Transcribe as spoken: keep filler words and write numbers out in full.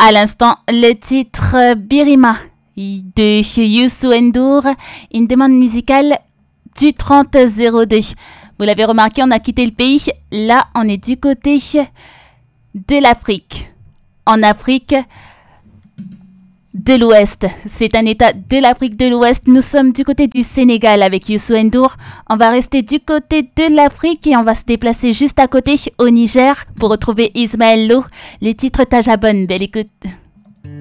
À l'instant, le titre Birima de Youssou N'Dour, une demande musicale du trente zéro deux. Vous l'avez remarqué, on a quitté le pays. Là, on est du côté de l'Afrique. En Afrique de l'Ouest. C'est un état de l'Afrique de l'Ouest. Nous sommes du côté du Sénégal avec Youssou N'Dour. On va rester du côté de l'Afrique et on va se déplacer juste à côté au Niger pour retrouver Ismaël Lo. Le titre Tajabon. Belle écoute.